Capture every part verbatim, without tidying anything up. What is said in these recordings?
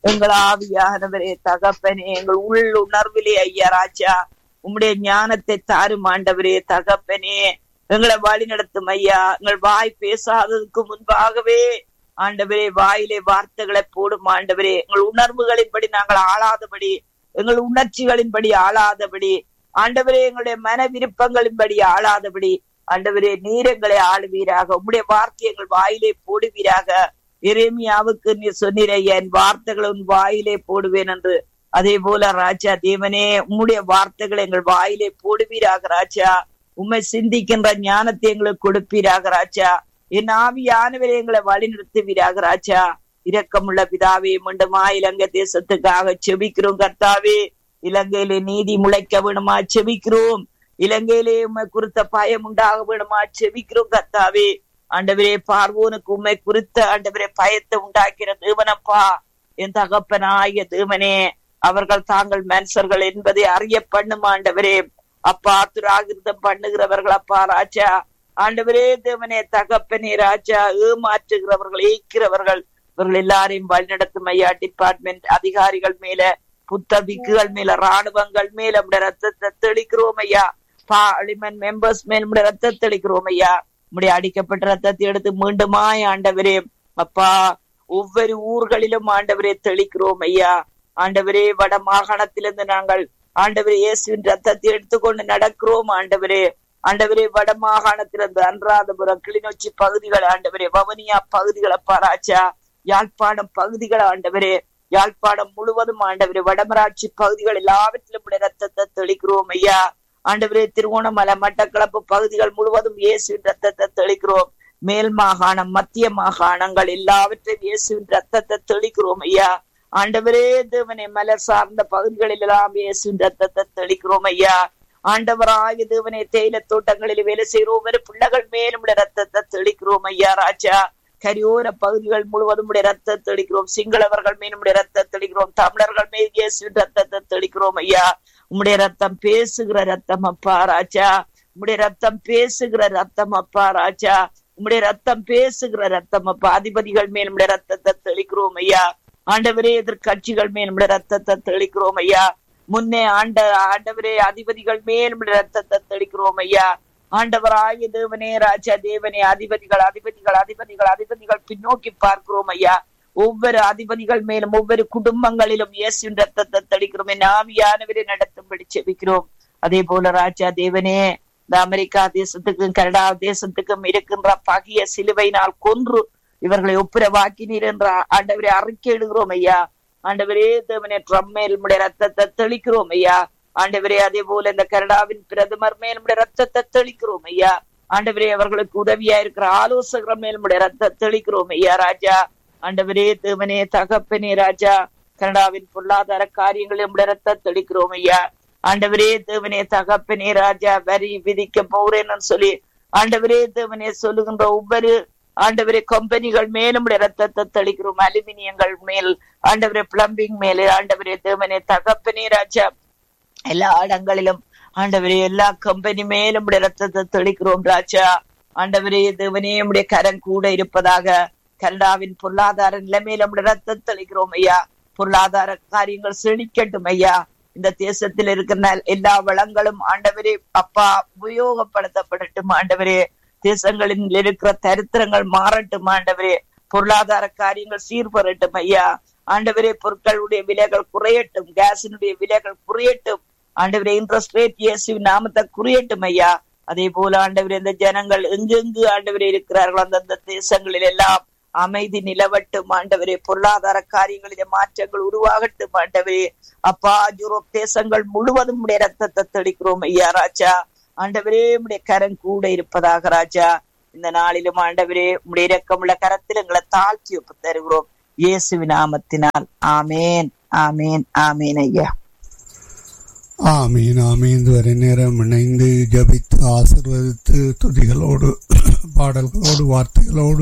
எங்கள் ஆவியானவரே தகப்பனே, எங்கள் உள் உணர்விலே ஐயா ராஜா உம்முடைய ஞானத்தை தாரும் ஆண்டவரே தகப்பனே. எங்களை வழி நடத்தும் ஐயா. எங்கள் வாய் பேசாததுக்கு முன்பாகவே ஆண்டவரே வாயிலே வார்த்தைகளை போடும் ஆண்டவரே. எங்கள் உணர்வுகளின்படி நாங்கள் ஆளாதபடி, எங்கள் உணர்ச்சிகளின்படி ஆளாதபடி ஆண்டவரே, எங்களுடைய மன விருப்பங்களின்படி ஆளாதபடி ஆண்டவரே நீர் எங்களை ஆளுவீராக. உம்முடைய வார்த்தை எங்கள் வாயிலே போடுவீராக. எரேமியாவுக்கு நீர் சொன்னீர், என் வார்த்தைகளை உன் வாயிலே போடுவேன் என்று. அதே போல ராஜா தேவனே, உம்முடைய வார்த்தைகளை எங்கள் வாயிலே போடுவீராக ராஜா. உம்மை சிந்திக்கின்ற ஞானத்தை எங்களுக்கு கொடுப்பீராக ராஜா. என் ஆவியானவரை எங்களை வழி நிறுத்துவீராக ராஜா. இரக்கமுள்ள பிதாவே, மீண்டுமா இலங்கை தேசத்துக்காக செபிக்கிறோம் கர்த்தாவே. இலங்கையிலே நீதி முளைக்க வேணுமா செபிக்கிறோம். இலங்கையிலே உண்மை குறித்த பயம் உண்டாக வேணுமா செபிக்கிறோம் கர்த்தாவே. ஆண்டவரே, பார்வோனுக்கு உண்மை குறித்த ஆண்டவரே பயத்தை உண்டாக்கிற தேவனப்பா, என் தகப்பனாகிய தேவனே, அவர்கள் தாங்கள் மனுஷர்கள் என்பதை அறிய பண்ணும் ஆண்டவரே. அப்பா, துராகிருதம் பண்ணுகிறவர்கள் அப்பா ராஜா, ஆண்டவரே தேவனே தகப்பனே ராஜா, ஏமாற்றுகிறவர்கள், ஏய்க்கிறவர்கள், இவர்கள் எல்லாரையும் வழிநடத்தும் ஐயா. டிபார்ட்மெண்ட் அதிகாரிகள் மேல, புத்தபிக்குகள் மேல, ராணுவங்கள் மேல நம்முடைய ரத்தத்தை தெளிக்கிறோம் ஐயா. பார்லிமெண்ட் மெம்பர்ஸ் மேல் நம்முடைய ரத்தத்தை தெளிக்கிறோம் ஐயா. நம்முடைய அடிக்கப்பட்ட ரத்தத்தை எடுத்து மீண்டுமாய் ஆண்டவரே அப்பா ஒவ்வொரு ஊர்களிலும் ஆண்டவரே தெளிக்கிறோம் ஐயா. ஆண்டவரே, வட மாகாணத்திலிருந்து நாங்கள் ஆண்டவரே இயேசுவின் ரத்தத்தை எடுத்துக்கொண்டு நடக்கிறோம் ஆண்டவரே. ஆண்டவரே, வட மாகாணத்திலிருந்து அன்றாதபுரம், கிளிநொச்சி பகுதிகள் ஆண்டவரே, வவுனியா பகுதிகள் அப்பா ராஜா, யாழ்ப்பாணம் பகுதிகள் ஆண்டவரே, யாழ்ப்பாணம் முழுவதும் ஆண்டவரே, வடமராட்சி பகுதிகள் எல்லாவற்றிலும் ரத்தத்தை தெளிக்கிறோம் ஐயா. ஆண்டவரே, திருவோணமலை, மட்டக்களப்பு பகுதிகள் முழுவதும் இயேசுவின் ரத்தத்தை தெளிக்கிறோம். மேல் மாகாணம், மத்திய மாகாணங்கள் எல்லாவற்றையும் இயேசுவின் ரத்தத்தை தெளிக்கிறோம் ஐயா. ஆண்டவரே தேவனே, மலர் சார்ந்த பகுதிகளில் எல்லாம் இயேசுவின் ரத்தத்தை தெளிக்கிறோம் ஐயா. ஆண்டவராய தேவனே, தேயிலை தோட்டங்களில் வேலை செய்கிறோம் ஒரு பிள்ளைகள் மேலும் ரத்தத்தை தெளிக்கிறோம் ஐயா ராஜா. கரியோர பகுதிகள் முழுவதும் ரத்தத்தை தெளிக்கிறோம். சிங்களவர்கள் மேலும் ரத்தத்தை தெளிக்கிறோம். தமிழர்கள் மேல் இயேசுவின் ரத்தத்தை தெளிக்கிறோம் ஐயா. உம்முடைய ரத்தம் பேசுகிற ரத்தம் அப்பா ராஜா. உம்முடைய ரத்தம் பேசுகிற ரத்தம் அப்பா ராஜா. உம்முடைய ரத்தம் பேசுகிற ரத்தம் அப்பா. அதிபதிகள் மேல் நம்முடைய ரத்தத்தை தெளிக்கிறோம் ஐயா. ஆண்டவரே, எதிர்கட்சிகள் மேல் நம்முடைய ரத்தத்தை தெளிக்கிறோம் ஐயா. முன்னே ஆண்ட ஆண்டவரே, அதிபதிகள் மேல் நம்முடைய ரத்தத்தை தெளிக்கிறோம் ஐயா. ஆண்டவராகிய தேவனே ராஜா தேவனே, அதிபதிகள் அதிபதிகள் அதிபதிகள் அதிபதிகள் பின்னோக்கி பார்க்கிறோம் ஐயா. ஒவ்வொரு அதிபதிகள் மேலும் ஒவ்வொரு குடும்பங்களிலும் இயேசுவின் ரத்தத்தை தெளிக்கிறோம். என் ஆவியானவரை நடத்தும்படி செபிக்கிறோம். அதே போல ராஜா தேவனே, இந்த அமெரிக்கா தேசத்துக்கும் கனடா தேசத்துக்கும் இருக்கின்ற பகைய சிலுவையினால் கொன்று இவர்களை ஒப்புரவாக்கினீர் என்ற ஆண்டவரை அறிக்கை இடுகிறோம் ஐயா. ஆண்டவரே தேவனே, ட்ரம்ப் மேல் நம்முடைய ரத்தத்தை தெளிக்கிறோம் ஐயா. ஆண்டவரே, அதே போல இந்த கனடாவின் பிரதமர் மேல் நம்முடைய ரத்தத்தை தெளிக்கிறோம் ஐயா. ஆண்டவரே, அவர்களுக்கு உதவியா இருக்கிற ஆலோசகர் மேல் நம்முடைய ரத்தத்தை தெளிக்கிறோம் ஐயா ராஜா. ஆண்டவரே தேவனே தகப்பனே ராஜா, கனடாவின் பொருளாதார காரியங்களில் நம்முடைய ரத்தத்தை தெளிக்கிறோம் ஐயா. ஆண்டவரே தேவனே தகப்பனே ராஜா, வரி விதிக்க போறேன்னு சொல்லி ஆண்டவரே தேவனே சொல்லுகின்ற ஒவ்வொரு ஆண்டவரே கம்பெனிகள் மேலும் ரத்தத்தை தெளிக்கிறோம். அலுமினியங்கள் மேல் ஆண்டவரே, பிளம்பிங் மேலே ஆண்டவரே தேவனே தகப்பனே ராஜா, எல்லா இடங்களிலும் ஆண்டவரே எல்லா கம்பெனி மேலும் ரத்தத்தை தெளிக்கிறோம் ராஜா. ஆண்டவரே தேவனே, நம்முடைய கரம் கூட இருப்பதாக. கனடாவின் பொருளாதார நிலைமையில நம்முடைய ரத்தத்தை தெளிக்கிறோம் ஐயா. பொருளாதார காரியங்கள் செழிக்கட்டும் ஐயா. இந்த தேசத்தில் இருக்கிற எல்லா வளங்களும் ஆண்டவரே அப்பா உபயோகப்படுத்தப்படட்டும் ஆண்டவரே. தேசங்களில் இருக்கிற தரித்திரங்கள் மாறட்டும் ஆண்டவரே. பொருளாதார காரியங்கள் சீர்பெறட்டும் ஐயா. ஆண்டவரே, பொருட்களுடைய விலைகள் குறையட்டும், கேஸினுடைய விலைகள் குறையட்டும் ஆண்டவரே. இன்ட்ரெஸ்ட் ரேட் இயேசுவின் நாமத்தை குறையட்டும் ஐயா. அதே போல ஆண்டவரே, இந்த ஜனங்கள் எங்கெங்கு ஆண்டவரே இருக்கிறார்கள் அந்தந்த தேசங்களில் எல்லாம் அமைதி நிலவட்டும் ஆண்டவரே. பொருளாதார காரியங்களிலே மாற்றங்கள் உருவாகட்டும் ஆண்டவரே. அப்பா, யூரோப் தேசங்கள் முழுவதும் உடைய ரத்தத்தை தெளிக்கிறோம் ஐயா ராஜா. ஆண்டவரே, உடைய கரம் கூட இருப்பதாக ராஜா. இந்த நாளிலும் ஆண்டவரே, உடைய இரக்கமுள்ள கரத்தில் எங்களை தாழ்த்தி ஒப்பு தருகிறோம் இயேசுவின் நாமத்தினால். ஆமேன், ஆமேன், ஆமேன் ஐயா. ஆமீன், ஆமீன். வரை நேரம் இணைந்து ஜபித்து ஆசீர்வதித்து துதிகளோடு பாடல்களோடு வார்த்தைகளோடு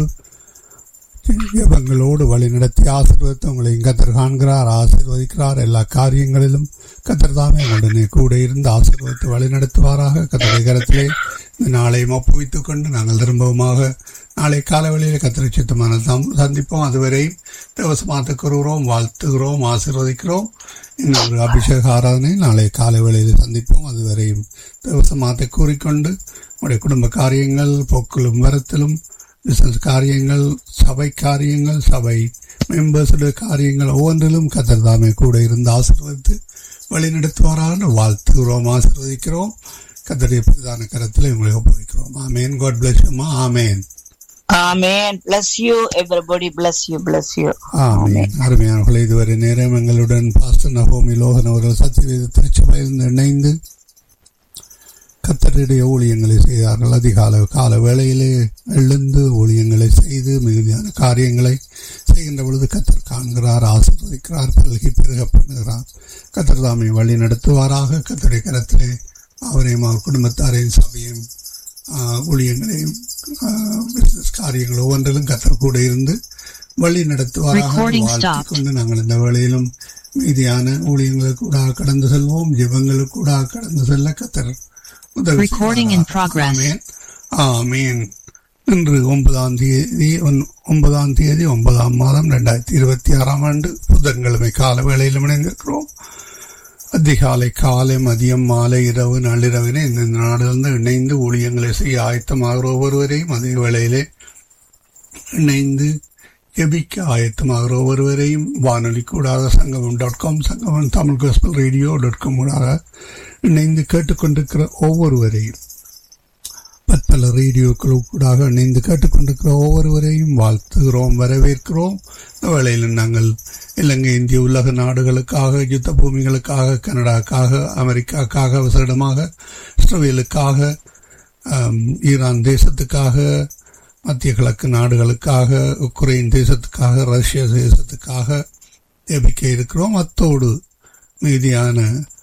ஜபங்களோடு வழி நடத்தி ஆசீர்வதித்து உங்களை கத்தர் காண்கிறார், ஆசீர்வதிக்கிறார். எல்லா காரியங்களிலும் கத்தர் தாமே உடனே கூட இருந்து ஆசீர்வதித்து வழி நடத்துவாராக. கத்தரை கரத்திலே இந்த நாளையும் ஒப்புவித்துக் கொண்டு நாங்கள் திரும்பவுமாக நாளை காலவெளியில் கத்திரை சித்தமான சந்திப்போம். அதுவரை தேவசமாத்துக்கு கூறுகிறோம், வாழ்த்துகிறோம், ஆசீர்வதிக்கிறோம். இன்னொரு அபிஷேக ஆராதனை நாளை காலவெளியில் சந்திப்போம். அதுவரையும் தேவசமாத்தை கூறிக்கொண்டு உடைய குடும்ப காரியங்கள், போக்கிலும் வரத்திலும், பிசினஸ் காரியங்கள், சபை காரியங்கள், சபை மெம்பர்ஸுடைய காரியங்கள் ஒவ்வொன்றிலும் கர்த்தர் தாமே கூட இருந்து ஆசீர்வதித்து வழிநடத்துவாராக வாழ்த்துகிறோம், ஆசீர்வதிக்கிறோம். கர்த்தருடைய பிரதான கரத்தில் உங்களை ஒப்புவிக்கிறோம். ஆமேன். God bless you. Amen. Amen. Bless you everybody. Bless you. Bless you. ஆமேன். அருமையானவர்களே, இதுவரை நேரம் எங்களுடன் பாஸ்டர் நகோமி லோகன் அவர்கள் சத்தியவேத திருச்சபையில் இணைந்து கர்த்தருடைய ஊழியங்களை செய்தார்கள். அதிகால கால வேளையிலே எழுந்து ஊழியங்களை செய்து மிகுதியான காரியங்களை செய்கின்ற பொழுது கர்த்தர் காண்கிறார், ஆசீர்வதிக்கிறார், பல்கி பெருக பண்ணுகிறார். கர்த்தர் தாமே வழி நடத்துவாராக. கர்த்தருடைய கரத்திலே அவரையும் அவர் குடும்பத்தாரையும் சபையும் ஊழியங்களையும் பிசினஸ் காரியங்கள் ஒவ்வொன்றிலும் கர்த்தர் கூட இருந்து வழி நடத்துவாராக வாழ்த்திக் கொண்டு நாங்கள் இந்த வேளையிலும் மீதியான ஊழியங்களுக்கு கூட கடந்து செல்வோம். ஜெபங்களுக்கு கூட கடந்து செல்ல கர்த்தர் உதவி. ஆமீன். இன்று ஒன்பதாம் தேதி ஒன்பதாம் தேதி ஒன்பதாம் மாதம் இரண்டாயிரத்தி இருபத்தி ஆறாம் ஆண்டு புதன்கிழமை கால வேளையிலும் இணைந்திருக்கிறோம். அதிகாலை, காலை, மதியம், மாலை, இரவு, நள்ளிரவினை இந்த நாடிலிருந்து இணைந்து ஊழியங்களை செய்ய ஆயத்தமாகிற ஒவ்வொருவரையும் அதே வேளையிலே இணைந்து ஜெபிக்க ஆயத்தமாகிற ஒவ்வொருவரையும் வானொலி கூடாக சங்கமம் டாட் காம், சங்கமம் Tamil gospel radio dot com கூடாக இணைந்து கேட்டுக்கொண்டிருக்கிற ஒவ்வொருவரையும், பற்பல ரேடியோக்கள் கூடாக இணைந்து கேட்டுக்கொண்டிருக்கிற ஒவ்வொருவரையும் வாழ்த்துகிறோம், வரவேற்கிறோம். இந்த வேளையில் நாங்கள் இலங்கை, இந்திய, உலக நாடுகளுக்காக, யுத்த பூமிகளுக்காக, கனடாக்காக, அமெரிக்காக்காக, விசேடமாக இஸ்ரேலுக்காக, ஈரான் தேசத்துக்காக, மத்திய கிழக்கு நாடுகளுக்காக, உக்ரைன் தேசத்துக்காக, ரஷ்யா தேசத்துக்காக ஜெபிக்க இருக்கிறோம். அத்தோடு மீதியான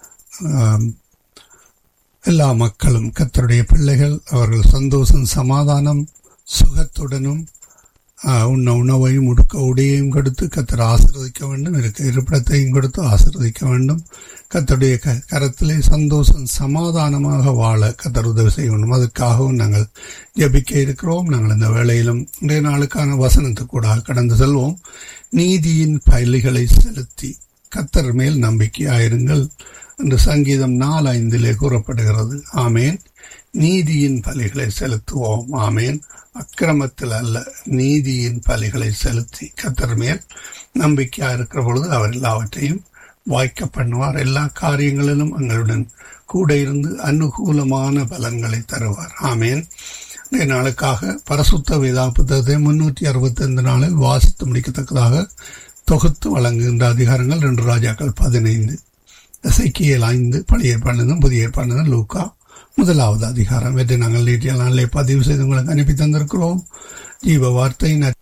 எல்லா மக்களும், கர்த்தருடைய பிள்ளைகள், அவர்கள் சந்தோஷம், சமாதானம், சுகத்துடனும் உண்ண உணவையும் உடுக்க உடையையும் கொடுத்து கர்த்தர் ஆசீர்வதிக்க வேண்டும். இருக்க இருப்பிடத்தையும் கொடுத்து ஆசீர்வதிக்க வேண்டும். கர்த்தருடைய கரத்திலே சந்தோஷம், சமாதானமாக வாழ கர்த்தர் உதவி செய்ய வேண்டும். அதற்காகவும் நாங்கள் ஜெபிக்க இருக்கிறோம். நாங்கள் இந்த வேளையிலும் இன்றைய நாளுக்கான வசனத்துக்கு கூட கடந்து செல்வோம். நீதியின் பலிகளை செலுத்தி கர்த்தர் மேல் நம்பிக்கையாயிருங்கள் என்று சங்கீதம் நாலு ஐந்திலே கூறப்படுகிறது. ஆமேன். நீதியின் பலிகளை செலுத்துவோம். ஆமேன். அக்கிரமத்தில் அல்ல, நீதியின் பலிகளை செலுத்தி கர்த்தர் மேல் நம்பிக்கையா இருக்கிற பொழுது அவர் எல்லாவற்றையும் வாய்க்க பண்ணுவார். எல்லா காரியங்களிலும் எங்களுடன் கூட இருந்து அனுகூலமான பலன்களை தருவார். ஆமேன். இன்றைய நாளுக்காக பரிசுத்த வேதா புத்தகத்தை முன்னூற்றி அறுபத்தி ஐந்து நாளில் வாசித்து முடிக்கத்தக்கதாக தொகுத்து வழங்குகின்ற அதிகாரங்கள் ரெண்டு ராஜாக்கள் பதினைந்து, எசேக்கியேல் ஐந்து, பழைய ஏற்பாடுதும் புதிய ஏற்பாடுதும் லூக்கா முதலாவது அதிகாரம். இவற்றை நாங்கள் நேற்றைய நாளிலே பதிவு செய்து உங்களுக்கு அனுப்பி தந்திருக்கிறோம். ஜீவ வார்த்தை